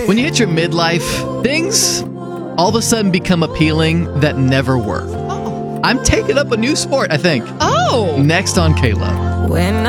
When you hit your midlife, things all of a sudden become appealing that never were. Oh. I'm taking up a new sport, I think. Oh. Next on K-Love. When